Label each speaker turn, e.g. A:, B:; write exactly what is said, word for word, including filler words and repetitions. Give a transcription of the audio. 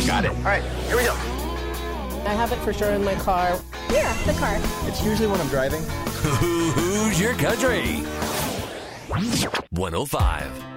A: Got it. All right, here we go.
B: I have it for sure in my car.
C: Yeah, the car.
A: It's usually when I'm driving.
D: Who's your country? one oh five.